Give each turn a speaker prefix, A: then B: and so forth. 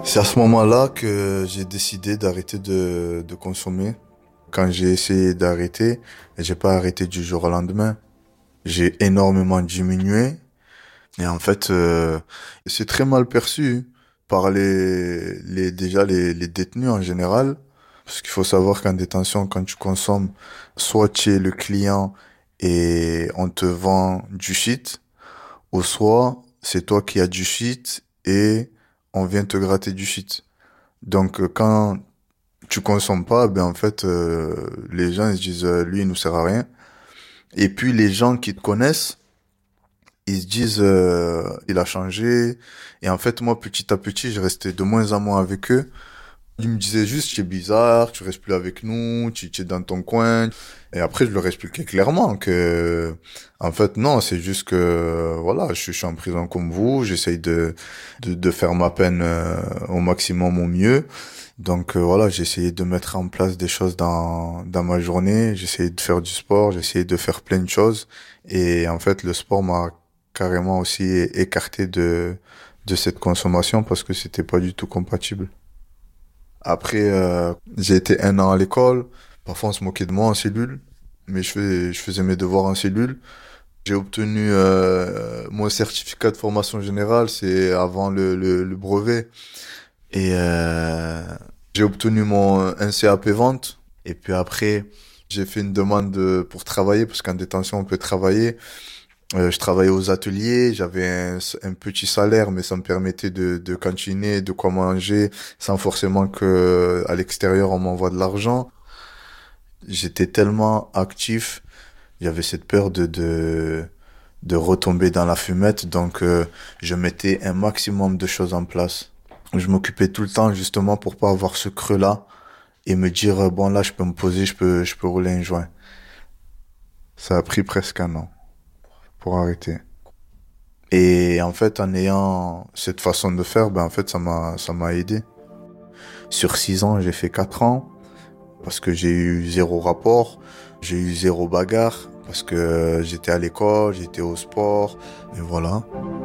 A: C'est à ce moment-là que j'ai décidé d'arrêter de consommer. Quand j'ai essayé d'arrêter, j'ai pas arrêté du jour au lendemain. J'ai énormément diminué. Et en fait, c'est très mal perçu par les détenus en général. Parce qu'il faut savoir qu'en détention, quand tu consommes, soit tu es le client et on te vend du shit, ou soit c'est toi qui as du shit et on vient te gratter du shit. Donc quand tu consommes pas, ben en fait les gens ils se disent lui il nous sert à rien. Et puis les gens qui te connaissent, ils se disent il a changé. Et en fait moi petit à petit, j'ai resté de moins en moins avec eux. Ils me disaient juste tu es bizarre, tu restes plus avec nous, tu es dans ton coin. Et après je leur expliquais clairement que en fait non, c'est juste que voilà, je suis en prison comme vous, j'essaye de faire ma peine au maximum au mieux. Donc voilà, j'ai essayé de mettre en place des choses dans ma journée, j'ai essayé de faire du sport, j'ai essayé de faire plein de choses et en fait le sport m'a carrément aussi écarté de cette consommation parce que c'était pas du tout compatible. Après j'ai été 1 an à l'école, parfois on se moquait de moi en cellule, mais je faisais mes devoirs en cellule. J'ai obtenu mon certificat de formation générale, c'est avant le brevet. Et j'ai obtenu mon un CAP vente. Et puis après, j'ai fait une demande pour travailler, parce qu'en détention, on peut travailler. Je travaillais aux ateliers, j'avais un petit salaire, mais ça me permettait de cantiner, de quoi manger, sans forcément que à l'extérieur, on m'envoie de l'argent. J'étais tellement actif, j'avais cette peur de retomber dans la fumette, donc je mettais un maximum de choses en place. Je m'occupais tout le temps justement pour pas avoir ce creux-là et me dire bon là je peux me poser, je peux rouler un joint. Ça a pris presque 1 an pour arrêter. Et en fait en ayant cette façon de faire, ben en fait ça m'a aidé. Sur 6 ans, j'ai fait 4 ans parce que j'ai eu zéro rapport, j'ai eu zéro bagarre parce que j'étais à l'école, j'étais au sport et voilà.